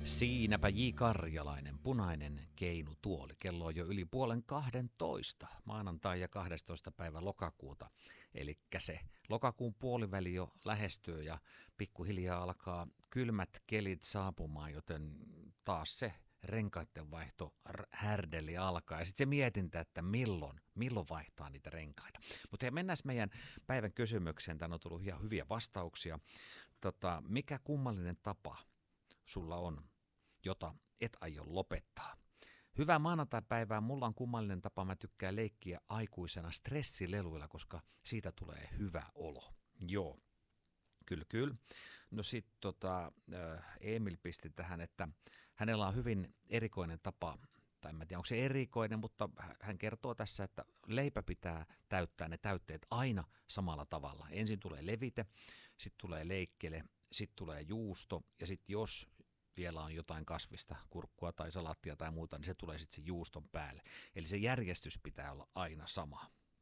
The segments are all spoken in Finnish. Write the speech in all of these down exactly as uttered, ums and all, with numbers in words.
Siinäpä J. Karjalainen, punainen keinutuoli. Kello on jo yli puolen kahdentoista, maanantai ja kahdestoista päivä lokakuuta. Eli se lokakuun puoliväli jo lähestyy ja pikkuhiljaa alkaa kylmät kelit saapumaan, joten taas se renkaiden vaihto härdeli alkaa. Ja sitten se mietintä, että milloin, milloin vaihtaa niitä renkaita. Mutta mennään meidän päivän kysymykseen. Tänne on tullut ihan hyviä vastauksia. Tota, mikä kummallinen tapa sulla on, jota et aio lopettaa? Hyvää maanantaipäivää. Mulla on kummallinen tapa. Mä tykkään leikkiä aikuisena stressileluilla, koska siitä tulee hyvä olo. Joo. Kyllä, kyllä. No sitten tota, Emil pisti tähän, että hänellä on hyvin erikoinen tapa, tai en tiedä onko se erikoinen, mutta hän kertoo tässä, että leipä pitää täyttää ne täytteet aina samalla tavalla. Ensin tulee levite, sitten tulee leikkele, sitten tulee juusto ja sitten jos vielä on jotain kasvista, kurkkua tai salaattia tai muuta, niin se tulee sitten se juuston päälle. Eli se järjestys pitää olla aina sama.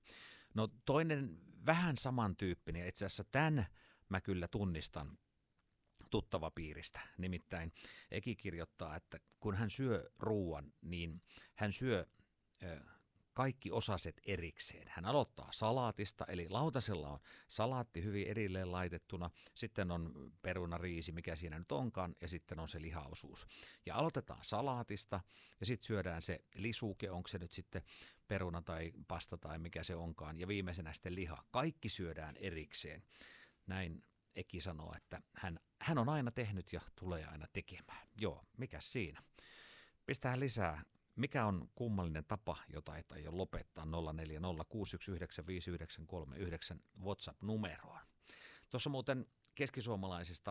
No toinen vähän samantyyppinen, ja itse asiassa tämän mä kyllä tunnistan tuttavapiiristä. Nimittäin Eki kirjoittaa, että kun hän syö ruuan, niin hän syö ö, kaikki osaset erikseen. Hän aloittaa salaatista, eli lautasella on salaatti hyvin erilleen laitettuna, sitten on peruna, riisi, mikä siinä nyt onkaan, ja sitten on se lihaosuus. Ja aloitetaan salaatista, ja sitten syödään se lisuke, onko se nyt sitten peruna tai pasta tai mikä se onkaan, ja viimeisenä sitten liha. Kaikki syödään erikseen. Näin Eki sanoo, että hän, hän on aina tehnyt ja tulee aina tekemään. Joo, mikä siinä? Pistää lisää. Mikä on kummallinen tapa, jota et aio lopettaa? nolla neljä nolla kuusi yksi yhdeksän viisi yhdeksän kolme yhdeksän WhatsApp-numeroon. Tuossa muuten keskisuomalaisista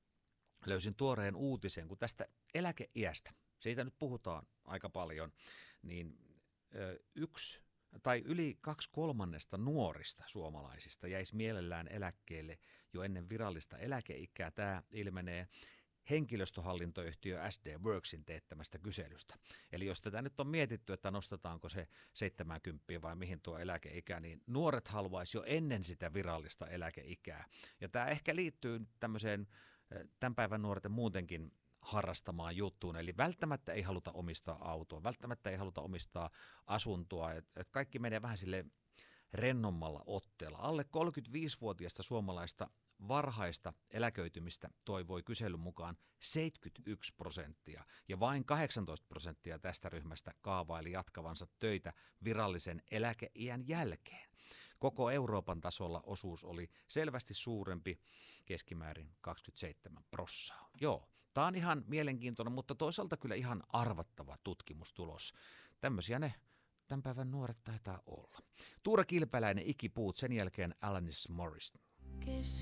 löysin tuoreen uutisen, kun tästä eläkeiästä, siitä nyt puhutaan aika paljon, niin ö, yksi tai yli kaksi kolmannesta nuorista suomalaisista jäisi mielellään eläkkeelle jo ennen virallista eläkeikää. Tämä ilmenee henkilöstöhallintoyhtiö S D Worksin teettämästä kyselystä. Eli jos tätä nyt on mietitty, että nostetaanko se seitsemänkymmentä vai mihin tuo eläkeikä, niin nuoret haluaisi jo ennen sitä virallista eläkeikää. Ja tämä ehkä liittyy tämmöiseen tämän päivän nuorten muutenkin harrastamaan juttuun, eli välttämättä ei haluta omistaa autoa, välttämättä ei haluta omistaa asuntoa, että et kaikki menee vähän sille rennommalla otteella. Alle kolmekymmentäviisivuotiaista suomalaista varhaista eläköitymistä toivoi kyselyn mukaan seitsemänkymmentäyksi prosenttia, ja vain kahdeksantoista prosenttia tästä ryhmästä kaavaili jatkavansa töitä virallisen eläkeiän jälkeen. Koko Euroopan tasolla osuus oli selvästi suurempi, keskimäärin kaksikymmentäseitsemän prosenttia. Joo, tämä on ihan mielenkiintoinen, mutta toisaalta kyllä ihan arvattava tutkimustulos. Tämmöisiä ne tämän päivän nuoret taitaa olla. Tuura Kilpeläinen, Ikipuut, sen jälkeen Alanis Morris. Kiss